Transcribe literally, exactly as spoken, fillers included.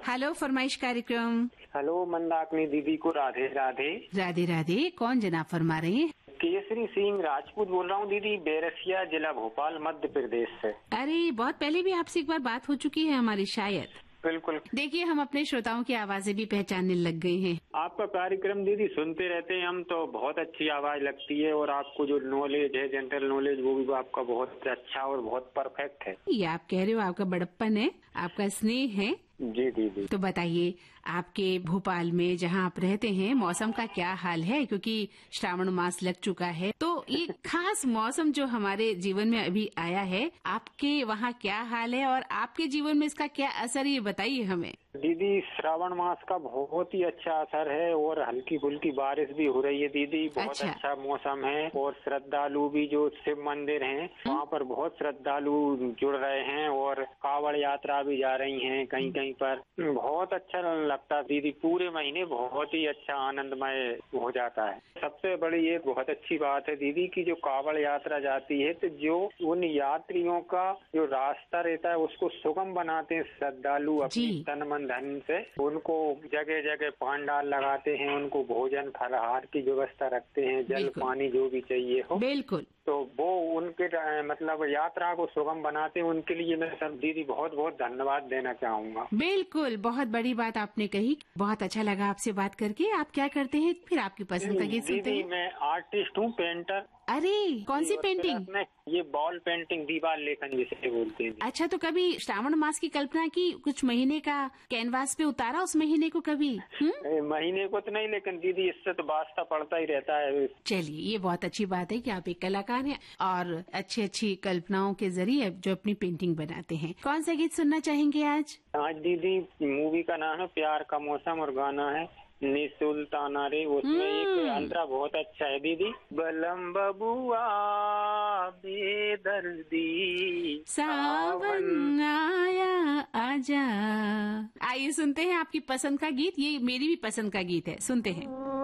Hello फरमाइश कार्यक्रम। Hello Mandakini दीदी को राधे राधे। राधे राधे। कौन जनाब फरमा रहे हैं? केसरी सिंह राजपूत बोल रहा हूँ दीदी, बैरसिया जिला भोपाल मध्य प्रदेश से। अरे बहुत पहले भी आपसे एक बार बात हो चुकी है हमारी शायद। बिल्कुल। देखिए हम अपने श्रोताओं की आवाजें भी पहचानने लग गए हैं। आपका कार्यक्रम दीदी सुनते रहते हैं हम, तो बहुत अच्छी आवाज लगती है और आपको जो नॉलेज है, जनरल नॉलेज, वो भी आपका बहुत अच्छा और बहुत परफेक्ट है। ये आप कह रहे हो, आपका बड़प्पन है, आपका स्नेह है। जी दीदी। तो बताइए आपके भोपाल में जहाँ आप रहते हैं मौसम का क्या हाल है, क्योंकि श्रावण मास लग चुका है, तो ये खास मौसम जो हमारे जीवन में अभी आया है, आपके वहाँ क्या हाल है और आपके जीवन में इसका क्या असर है, ये बताइए हमें। दीदी श्रावण मास का बहुत ही अच्छा असर है और हल्की फुल्की बारिश भी हो रही है दीदी। बहुत अच्छा, अच्छा मौसम है और श्रद्धालु भी जो शिव मंदिर हैं वहाँ पर बहुत श्रद्धालु जुड़ रहे हैं और कावड़ यात्रा भी जा रही हैं कहीं कहीं पर। बहुत अच्छा लगता है दीदी, पूरे महीने बहुत ही अच्छा आनंदमय हो जाता है। सबसे बड़ी एक बहुत अच्छी बात है दीदी की जो कावड़ यात्रा जाती है तो जो उन यात्रियों का जो रास्ता रहता है उसको सुगम बनाते हैं श्रद्धालु अपनी तन मन धन से। उनको जगह जगह पांडाल लगाते हैं, उनको भोजन फलाहार की व्यवस्था रखते हैं, जल पानी जो भी चाहिए हो। बिल्कुल। तो वो उनके मतलब यात्रा को सुगम बनाते हैं, उनके लिए मैं सब दीदी बहुत बहुत धन्यवाद देना चाहूंगा। बिल्कुल, बहुत बड़ी बात आपने कही। बहुत अच्छा लगा आपसे बात करके। आप क्या करते हैं फिर, आपकी पसंद का गीत सुनते हैं? दीदी मैं आर्टिस्ट हूँ, पेंटर। अरे कौन सी पेंटिंग? ये बॉल पेंटिंग, दीवार लेखन जिसे बोलते हैं। अच्छा, तो कभी श्रावण मास की कल्पना की, कुछ महीने का कैनवास पे उतारा उस महीने को कभी? महीने को तो नहीं, लेकिन दीदी इससे तो वास्ता पड़ता ही रहता है। चलिए, ये बहुत अच्छी बात है कि आप एक कलाकार हैं और अच्छी अच्छी कल्पनाओं के जरिए जो अपनी पेंटिंग बनाते हैं। कौन सा गीत सुनना चाहेंगे आज? आज दीदी मूवी का नाम है प्यार का मौसम और गाना है निसुल्ताना रे। उसमें एक अंतरा बहुत अच्छा है दीदी। बलम बबुआ बेदर्दी सावन आया आजा। आइए सुनते हैं आपकी पसंद का गीत। ये मेरी भी पसंद का गीत है, सुनते हैं।